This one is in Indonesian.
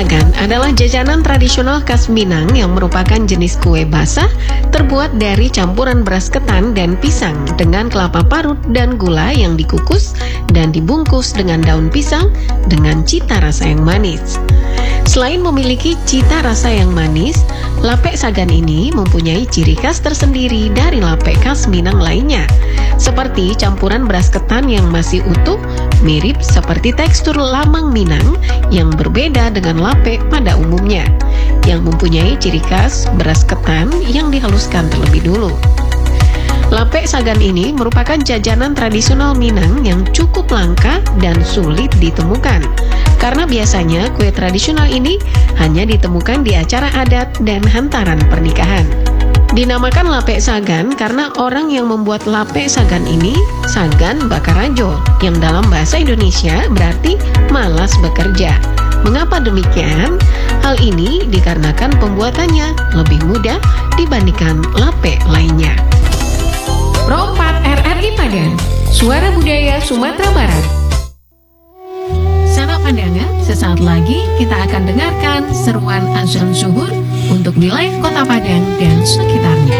sagan adalah jajanan tradisional khas Minang yang merupakan jenis kue basah terbuat dari campuran beras ketan dan pisang dengan kelapa parut dan gula yang dikukus dan dibungkus dengan daun pisang dengan cita rasa yang manis. Selain memiliki cita rasa yang manis, lapek sagan ini mempunyai ciri khas tersendiri dari lapek khas Minang lainnya, seperti campuran beras ketan yang masih utuh, mirip seperti tekstur lamang Minang yang berbeda dengan lapek pada umumnya, yang mempunyai ciri khas beras ketan yang dihaluskan terlebih dulu. Lapek sagan ini merupakan jajanan tradisional Minang yang cukup langka dan sulit ditemukan, karena biasanya kue tradisional ini hanya ditemukan di acara adat dan hantaran pernikahan. Dinamakan lapek sagan karena orang yang membuat lapek sagan ini Sagan Bakarajo, yang dalam bahasa Indonesia berarti malas bekerja. Mengapa demikian? Hal ini dikarenakan pembuatannya lebih mudah dibandingkan lapek lainnya. Pro 4 RRI Padang, Suara Budaya Sumatera Barat. Sahabat pandangan, sesaat lagi kita akan dengarkan seruan azan zuhur untuk wilayah Kota Padang dan sekitarnya.